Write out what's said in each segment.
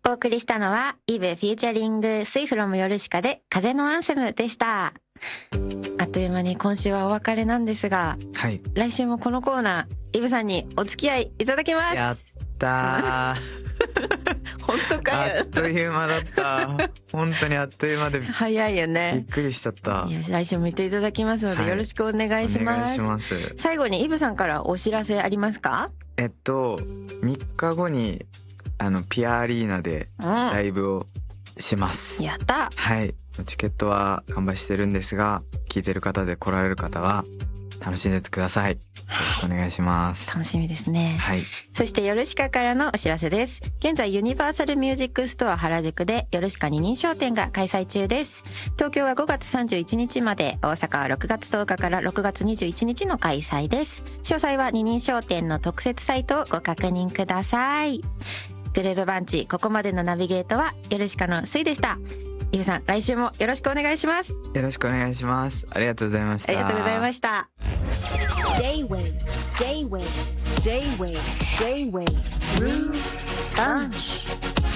お送りしたのはイブフィーチャリングスイフロムヨルシカで風のアンセムでした。あっという間に今週はお別れなんですが、 はい、 来週もこのコーナーイブさんにお付き合いいただきます。 やったー本当かよ。 あっという間だった本当にあっという間で早いよびっね。 くりしちゃった。 いや来週も言っていただきますので、 はい、 よろしくお願いします。 お願いします。 最後にイブさんからお知らせありますか ？3日後にピアアリーナでライブをします、 やった。 はい、チケットは完売してるんですが、聞いてる方で来られる方は楽しんでってください。よろしくお願いします。 楽しみですね。 はい。 そしてヨルシカからのお知らせです。現在ユニバーサルミュージックストア原宿でヨルシカ二人商店が開催中です。東京は5月31日まで、大阪は6月10日から6月21日の開催です。詳細は二人商店の特設サイトをご確認ください。グルーヴバンチ、ここまでのナビゲートはヨルシカのスイでした。イブさん、来週もよろしくお願いします。 よろしくお願いします。ありがとうございました。 ありがとうございました。 J-Wave, J-Wave, J-Wave, J-Wave, Groove Bunch。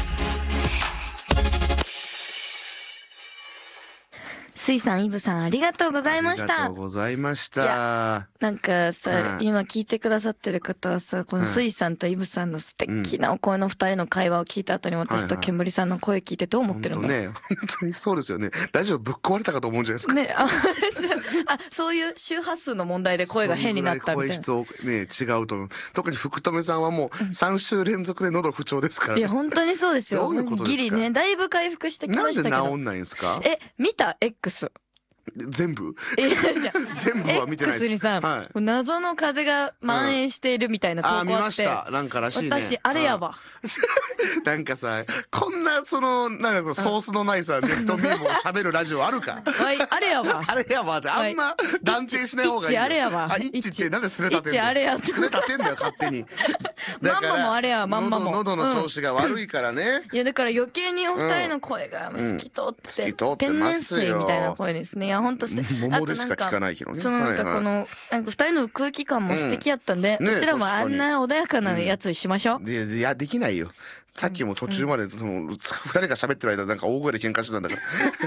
スイさん、イブさん、ありがとうございました。 ありがとうございました。 なんかさ、 うん、 今聞いてくださってる方はさ、このスイさんとイブさんの素敵なお声の二人の会話を聞いた後に、私と煙さんの声聞いてどう思ってるの？ 本当にそうですよね。ラジオぶっ壊れたかと思うんじゃないですか。 ね、そういう周波数の問題で声が変になったみたいな。 声質をね、違うと思う。特に福留さんはもう3週連続で喉不調ですからね。 いや、本当にそうですよ。 どういうことですか？ ギリね、だいぶ回復してきましたけど。 なんで治んないんですか？ 見た X。 全部全部は見てないです。 X にさ、 はい、 謎の風が蔓延しているみたいな投稿あって、 見ました。なんからしいね。 私あれやわ、 なんかさ、こんななんかソースのないさ、ネットミームを喋るラジオあるか。 あれやわあれやわってあんま断定しない方がいい。 一致あれやわ。 一致ってなんですね立てんの？ 一致あれやって。 すね立てんだよ勝手に。 まんまもあれや、まんまも。 喉の調子が悪いからね。 いやだから余計にお二人の声が透き通って天然水みたいな声ですね。いや本当桃でしか聞かないけどね。 そのなんかこのなんか二人の空気感も素敵やったんで、うちらもあんな穏やかなやつしましょう。 いやできないよ。さっきも途中まで2人が喋ってる間なんか大声で喧嘩してたんだから。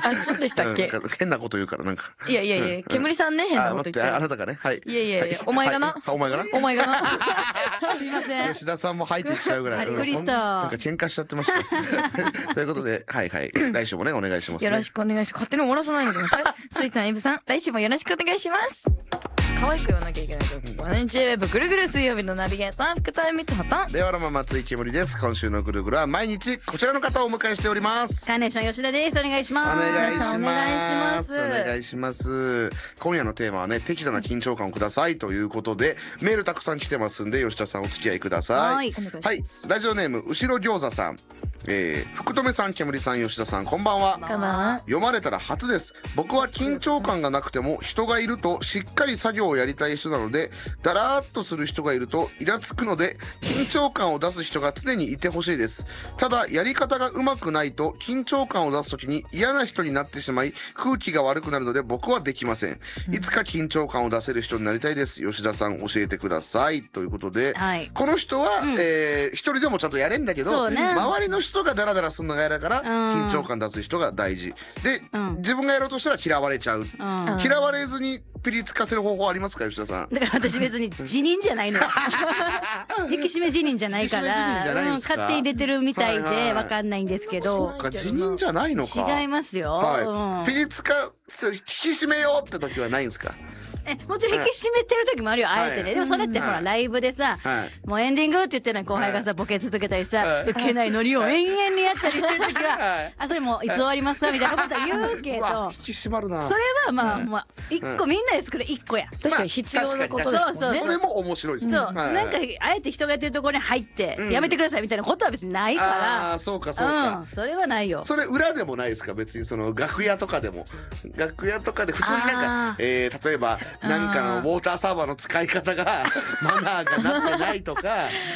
あ、そうでしたっけ？ 変なこと言うからなんか。 いや煙さんね、変なこと言ってる。 あなたがね、はい。 いやお前がな。 お前がな。 すいません。 吉田さんも入ってきちゃうぐらい。 びっくりした。 なんか喧嘩しちゃってました。ということで、はい来週もねお願いします。 よろしくお願いします。勝手に終わらさないでください。スイさん、イブさん、来週もよろしくお願いします。可愛く言わなきゃいけないとここはね。J-Web ぐるぐる水曜日のナビゲーター福田恵美と令和ロマン松井けむりです。今週のぐるぐるは毎日こちらの方をお迎えしております。 カーネーション吉田です。お願いします。 お願いします。今夜のテーマはね、適度な緊張感をくださいということで、メールたくさん来てますんで、吉田さんお付き合いください。はい、ラジオネーム後ろ餃子さん、福留さん、けむりさん、吉田さん、こんばんは。 こんばんは。 読まれたら初です。僕は緊張感がなくても人がいるとしっかり作業をやりたい人なので、だらーっとする人がいるとイラつくので、緊張感を出す人が常にいてほしいです。ただやり方がうまくないと緊張感を出すときに嫌な人になってしまい空気が悪くなるので僕はできません。いつか緊張感を出せる人になりたいです。吉田さん教えてくださいということで、 はい、 この人は、一人でもちゃんとやれんだけど、周りの人がダラダラするのが嫌だから緊張感出す人が大事で、自分がやろうとしたら嫌われちゃう、嫌われずにピリつかせる方法ありますか、吉田さん？ だから私別に辞任じゃないのよ。引き締め辞任じゃないから勝手に出てるみたいで分かんないんですけど。 そうか、辞任じゃないのか。 違いますよ。 はい、ピリつか引き締めようって時はないんですか？ もちろん引き締めてる時もあるよ、あえてね。でもそれってほらライブでさ、もうエンディングって言ってない後輩がさボケ続けたりさ、受けないノリを延々にやったりしてる時は、それもういつ終わりますかみたいなことは言うけど、 引き締まるな。 それはまあ一個みんなで作る一個や。 確かに必要なことですもんね。 それも面白いです。 そう、なんかあえて人がやってるところに入ってやめてくださいみたいなことは別にないから。 ああ、そうかそうか。 それはないよ。 それ裏でもないですか？別にその楽屋とかでも、楽屋とかで普通になんか例えばなんかのウォーターサーバーの使い方がマナーがなってないとか、